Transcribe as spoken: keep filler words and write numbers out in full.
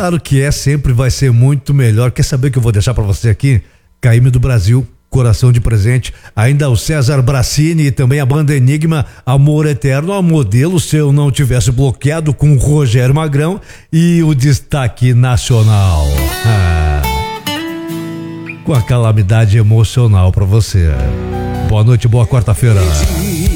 Claro que é, sempre vai ser muito melhor. Quer saber o que eu vou deixar pra você aqui? Caymmi do Brasil, coração de presente. Ainda o César Bracini e também a banda Enigma, Amor Eterno, a modelo Se Eu Não Tivesse Bloqueado, com o Rogério Magrão e o destaque nacional. Ah, com a calamidade emocional pra você. Boa noite, boa quarta-feira.